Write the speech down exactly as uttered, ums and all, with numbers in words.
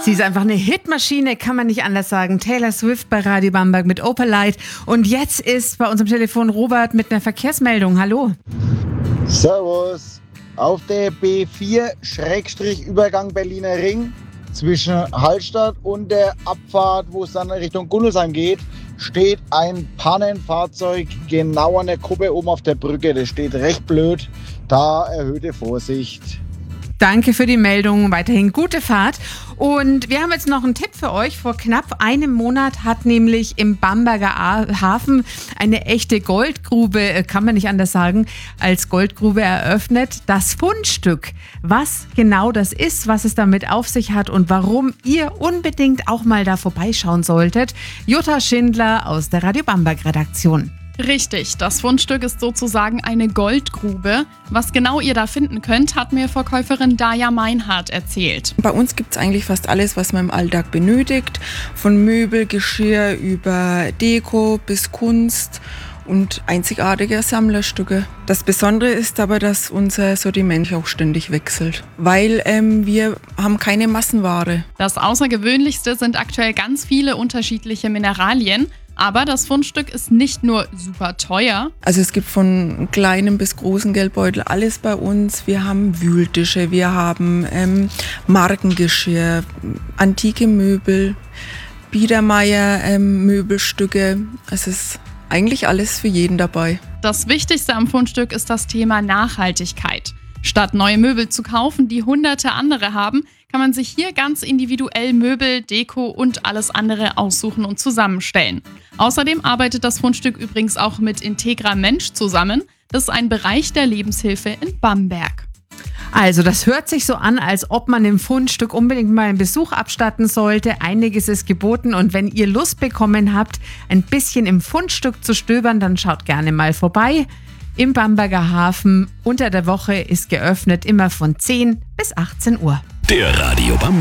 Sie ist einfach eine Hitmaschine, kann man nicht anders sagen. Taylor Swift bei Radio Bamberg mit Opalite. Und jetzt ist bei unserem Telefon Robert mit einer Verkehrsmeldung. Hallo. Servus. Auf der B vier Übergang Berliner Ring zwischen Hallstatt und der Abfahrt, wo es dann Richtung Gunnelsheim geht, steht ein Pannenfahrzeug genau an der Kuppe oben auf der Brücke. Das steht recht blöd. Da erhöhte Vorsicht. Danke für die Meldung. Weiterhin gute Fahrt. Und wir haben jetzt noch einen Tipp für euch. Vor knapp einem Monat hat nämlich im Bamberger Hafen eine echte Goldgrube, kann man nicht anders sagen, als Goldgrube eröffnet. Das Fundstück. Was genau das ist, was es damit auf sich hat und warum ihr unbedingt auch mal da vorbeischauen solltet. Jutta Schindler aus der Radio Bamberg Redaktion. Richtig, das Fundstück ist sozusagen eine Goldgrube. Was genau ihr da finden könnt, hat mir Verkäuferin Daja Meinhardt erzählt. Bei uns gibt es eigentlich fast alles, was man im Alltag benötigt. Von Möbel, Geschirr über Deko bis Kunst und einzigartige Sammlerstücke. Das Besondere ist aber, dass unser Sortiment auch ständig wechselt, weil ähm, wir haben keine Massenware. Das Außergewöhnlichste sind aktuell ganz viele unterschiedliche Mineralien. Aber das Fundstück ist nicht nur super teuer. Also es gibt von kleinem bis großen Geldbeutel alles bei uns. Wir haben Wühltische, wir haben ähm, Markengeschirr, antike Möbel, Biedermeier ähm, Möbelstücke. Es ist eigentlich alles für jeden dabei. Das Wichtigste am Fundstück ist das Thema Nachhaltigkeit. Statt neue Möbel zu kaufen, die hunderte andere haben, kann man sich hier ganz individuell Möbel, Deko und alles andere aussuchen und zusammenstellen. Außerdem arbeitet das Fundstück übrigens auch mit Integra Mensch zusammen. Das ist ein Bereich der Lebenshilfe in Bamberg. Also das hört sich so an, als ob man im Fundstück unbedingt mal einen Besuch abstatten sollte. Einiges ist geboten und wenn ihr Lust bekommen habt, ein bisschen im Fundstück zu stöbern, dann schaut gerne mal vorbei. Im Bamberger Hafen unter der Woche ist geöffnet, immer von zehn bis achtzehn Uhr. Der Radio Bamberg